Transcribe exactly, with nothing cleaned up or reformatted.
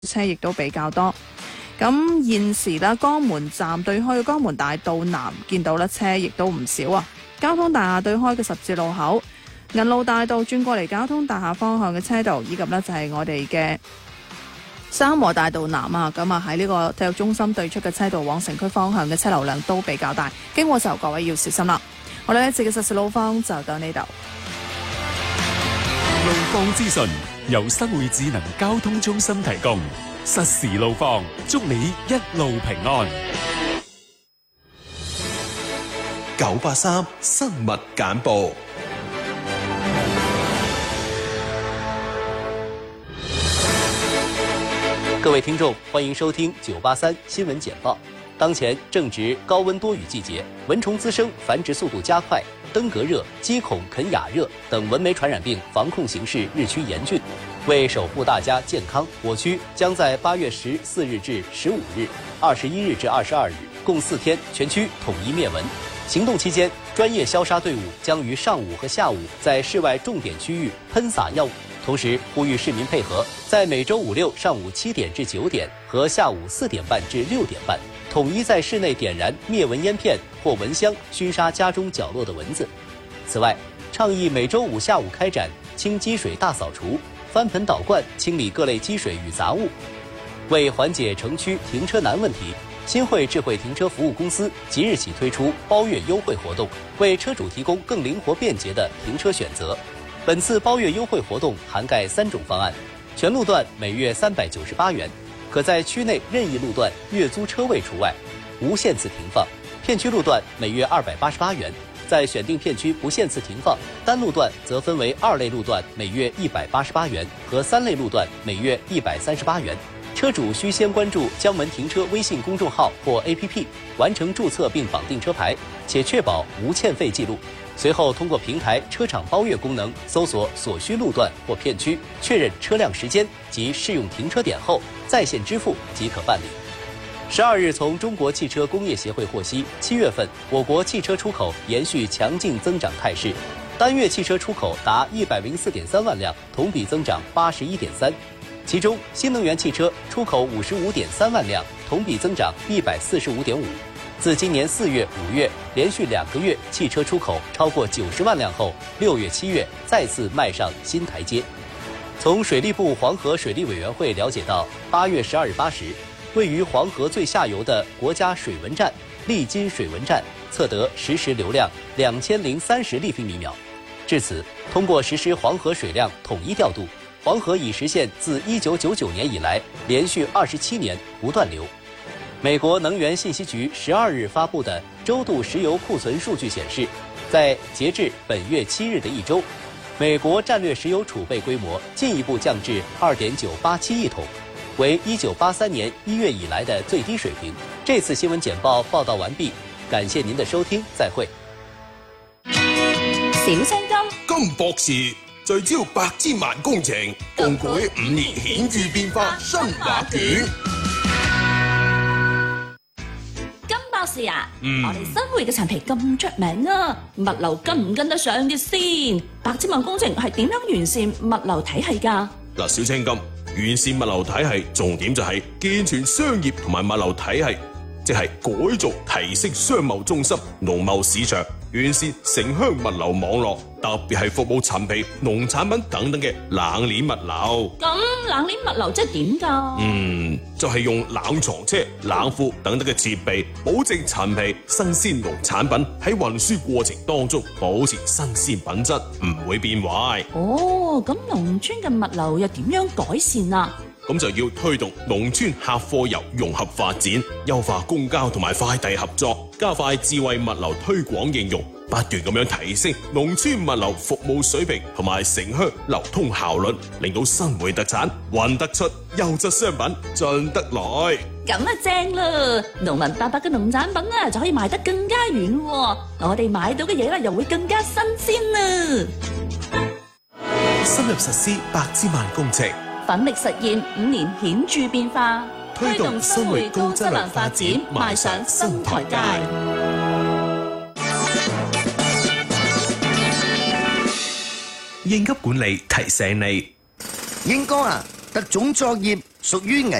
車亦都比較多。咁現時咧，江門站對開嘅江門大道南見到咧車亦都唔少啊。交通大廈對開嘅十字路口、銀路大道轉過嚟交通大廈方向嘅車道，以及呢就係我哋嘅三和大道南啊，咁啊喺呢個體育中心對出嘅車道往城區方向嘅車流量都比較大，經過時候各位要小心啦。我哋呢節嘅實時路況就到呢度。 路況資訊由新會智能交通中心提供，實時路況，祝你一路平安。 九八三新聞簡報。 各位听众，欢迎收听九八三新闻简报。当前正值高温多雨季节，蚊虫滋生，繁殖速度加快，登革热、鸡孔肯雅热等蚊媒传染病防控形势日趋严峻。为守护大家健康，我区将在八月十四日至十五日、二十一日至二十二日共四天全区统一灭蚊。行动期间，专业消杀队伍将于上午和下午在室外重点区域喷洒药物。同时呼吁市民配合，在每周五六上午七点至九点和下午四点半至六点半，统一在室内点燃灭蚊烟片或蚊香，熏杀家中角落的蚊子。此外，倡议每周五下午开展清积水大扫除，翻盆倒灌清理各类积水与杂物。为缓解城区停车难问题，新汇智慧停车服务公司即日起推出包月优惠活动，为车主提供更灵活便捷的停车选择。本次包月优惠活动涵盖三种方案，全路段每月三百九十八元，可在区内任意路段月租车位除外，无限次停放；片区路段每月二百八十八元，在选定片区不限次停放，单路段则分为二类路段每月一百八十八元和三类路段每月一百三十八元。车主需先关注江门停车微信公众号或 A P P， 完成注册并绑定车牌，且确保无欠费记录。随后通过平台车厂包月功能搜索所需路段或片区，确认车辆时间及适用停车点后，在线支付即可办理。十二日，从中国汽车工业协会获悉，七月份我国汽车出口延续强劲增长态势，单月汽车出口达一百零四点三万辆，同比增长八十一点三。其中，新能源汽车出口五十五点三万辆，同比增长一百四十五点五。自今年四月、五月连续两个月汽车出口超过九十万辆后，六月、七月再次迈上新台阶。从水利部黄河水利委员会了解到，八月十二日八时，位于黄河最下游的国家水文站利津水文站测得实时流量两千零三十立方米秒。至此，通过实施黄河水量统一调度，黄河已实现自一九九九年以来连续二十七年不断流。美国能源信息局十二日发布的周度石油库存数据显示，在截至本月七日的一周，美国战略石油储备规模进一步降至二点九八七亿桶，为一九八三年一月以来的最低水平。这次新闻简报报道完毕，感谢您的收听，再会。 小青金金博士聚焦百千萬工程，共舉五年顯著變化新畫卷。 博士啊， 嗯、 我哋新會嘅陳皮咁出名啊，物流跟唔跟得上嘅先？百千萬工程係點樣完善物流體系㗎？ 嗱，小青金，完善物流體系重點就係健全商業同埋物流體系，即係改造提升商貿中心、農貿市場，完善城鄉物流網絡，特別係服務陳皮、農產品等等嘅冷鏈物流。 咁冷鏈物流即係點㗎？ 嗯，就係、是、用冷藏車、冷庫等等嘅設備，保證陳皮、新鮮農產品喺運輸過程當中保持新鮮品質，唔會變壞。 哦，咁農村嘅物流又點樣改善啊？ 咁就要推動農村客貨郵融合發展，優化公交同埋快遞合作，加快智慧物流推廣應用，不斷咁樣提升農村物流服務水平同埋城鄉流通效率，令到新會特產運得出，優質商品進得來。 咁啊正啦！農民伯伯嘅農產品啊就可以賣得更加遠喎，我哋買到嘅嘢咧又會更加新鮮啦。 深入實施百千萬工程， 奮力實現五年顯著變化， 推動新會高質量發展邁上新台階。 應急管理提醒你， 英哥啊，特種作業屬於危